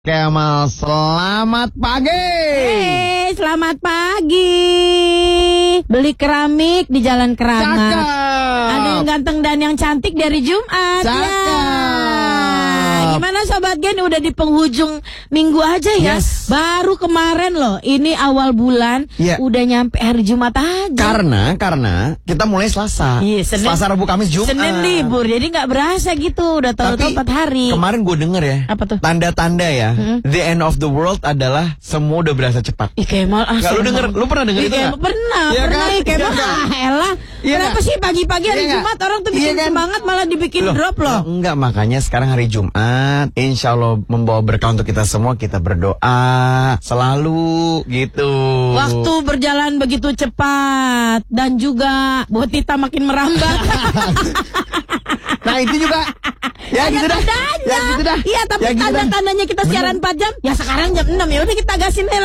Kemal, selamat pagi. Selamat pagi. Beli keramik di Jalan Keramat. Cakep. Ada yang ganteng dan yang cantik dari Jumat. Ya. Gimana Sobat Gen, udah di penghujung minggu aja ya. Yes. Baru kemarin loh, ini awal bulan, udah nyampe hari Jumat aja. Karena kita mulai Selasa. Iya, Selasa, Rabu, Kamis, Jumat. Senin libur, jadi nggak berasa gitu. Udah tahu-tahu 4 hari. Kemarin gue denger ya. Apa tuh? Tanda-tanda ya. The end of the world adalah semua udah berasa cepat. Ih, Kemal, Nggak, lu pernah denger itu nggak? Pernah, Iya pernah kan? Kemal. Iya kan? Elah. Iya Kenapa kan? sih pagi-pagi hari Iya Jumat orang tuh bikin Iya kan? semangat malah dibikin Loh, drop loh. Enggak, makanya sekarang hari Jumat, insya Allah membawa berkah untuk kita semua. Kita berdoa selalu gitu. Waktu berjalan begitu cepat dan juga Botita makin merambat. Nah itu juga. Ya gitu dah. Tandanya. Ya gitu dah. Iya, tapi Ya gitu dah. tanda-tandanya kita siaran 4 jam. Ya sekarang jam 6, ya udah kita gasin